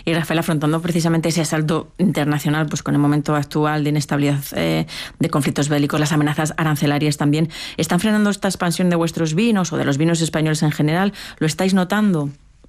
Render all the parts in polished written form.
Y Rafael, afrontando precisamente ese asalto internacional, pues con el momento actual de inestabilidad, de conflictos bélicos, las amenazas arancelarias también, ¿están frenando esta expansión de vuestros vinos o de los vinos españoles en general? ¿Lo estáis notando?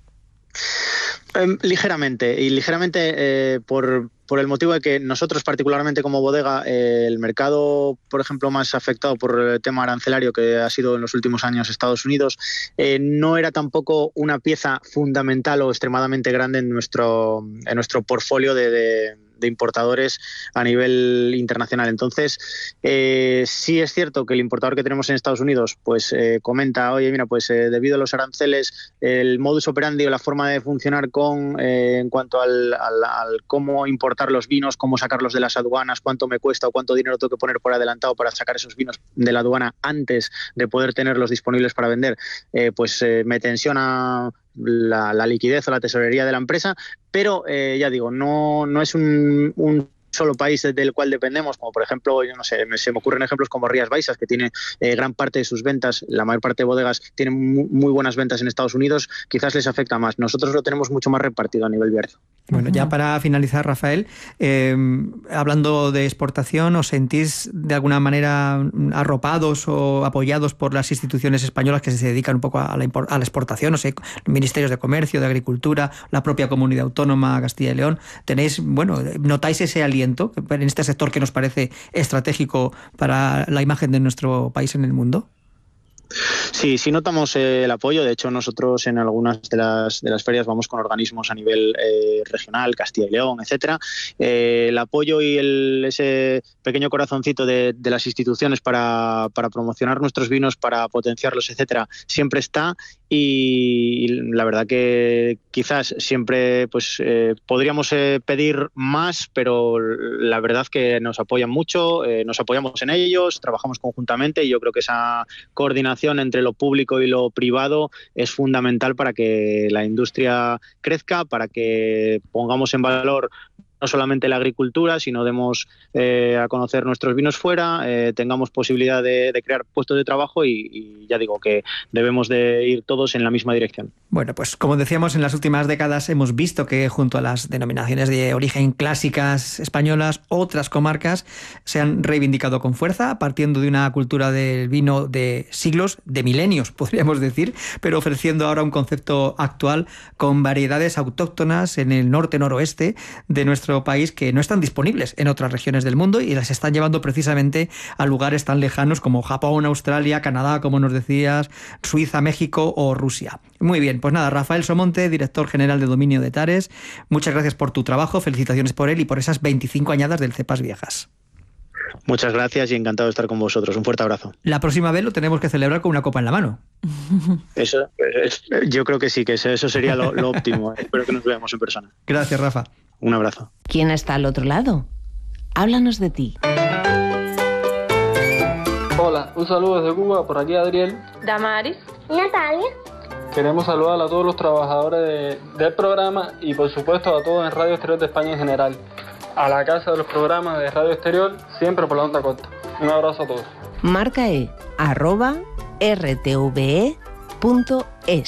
Ligeramente por el motivo de que nosotros particularmente como bodega, el mercado, por ejemplo, más afectado por el tema arancelario que ha sido en los últimos años Estados Unidos, no era tampoco una pieza fundamental o extremadamente grande en nuestro portfolio de importadores a nivel internacional. Entonces, sí es cierto que el importador que tenemos en Estados Unidos pues comenta, oye, mira, pues debido a los aranceles, el modus operandi o la forma de funcionar en cuanto al cómo importar los vinos, cómo sacarlos de las aduanas, cuánto me cuesta o cuánto dinero tengo que poner por adelantado para sacar esos vinos de la aduana antes de poder tenerlos disponibles para vender, me tensiona la liquidez o la tesorería de la empresa, pero ya digo, no es un solo país del cual dependemos, como por ejemplo, yo no sé, se me ocurren ejemplos como Rías Baixas, que tiene gran parte de sus ventas, la mayor parte de bodegas tienen muy buenas ventas en Estados Unidos, quizás les afecta más. Nosotros lo tenemos mucho más repartido a nivel Bierzo. Bueno, ya para finalizar, Rafael, hablando de exportación, ¿os sentís de alguna manera arropados o apoyados por las instituciones españolas que se dedican un poco a la exportación? No sé, ministerios de Comercio, de Agricultura, la propia Comunidad Autónoma Castilla y León. ¿Notáis ese aliento en este sector que nos parece estratégico para la imagen de nuestro país en el mundo? Sí notamos el apoyo. De hecho, nosotros en algunas de las ferias vamos con organismos a nivel regional, Castilla y León, etcétera. El apoyo y ese pequeño corazoncito de las instituciones para promocionar nuestros vinos, para potenciarlos, etcétera, siempre está. Y la verdad que quizás siempre podríamos pedir más, pero la verdad que nos apoyan mucho, nos apoyamos en ellos, trabajamos conjuntamente y yo creo que esa coordinación entre lo público y lo privado es fundamental para que la industria crezca, para que pongamos en valor no solamente la agricultura, sino demos a conocer nuestros vinos fuera, tengamos posibilidad de crear puestos de trabajo y ya digo que debemos de ir todos en la misma dirección. Bueno, pues como decíamos, en las últimas décadas hemos visto que junto a las denominaciones de origen clásicas españolas, otras comarcas se han reivindicado con fuerza, partiendo de una cultura del vino de siglos, de milenios, podríamos decir, pero ofreciendo ahora un concepto actual con variedades autóctonas en el norte-noroeste de nuestro país que no están disponibles en otras regiones del mundo y las están llevando precisamente a lugares tan lejanos como Japón, Australia, Canadá, como nos decías, Suiza, México o Rusia. Muy bien, pues nada, Rafael Somonte, director general de Dominio de Tares, muchas gracias por tu trabajo, felicitaciones por él y por esas 25 añadas del Cepas Viejas. Muchas gracias y encantado de estar con vosotros. Un fuerte abrazo. La próxima vez lo tenemos que celebrar con una copa en la mano. Eso, yo creo que sí, que eso sería lo óptimo. Espero que nos veamos en persona. Gracias, Rafa. Un abrazo. ¿Quién está al otro lado? Háblanos de ti. Hola, un saludo desde Cuba, por aquí Adriel. Damaris. Natalia. Queremos saludar a todos los trabajadores del programa y por supuesto a todos en Radio Exterior de España en general. A la casa de los programas de Radio Exterior, siempre por la onda corta. Un abrazo a todos. Marca @rtve.es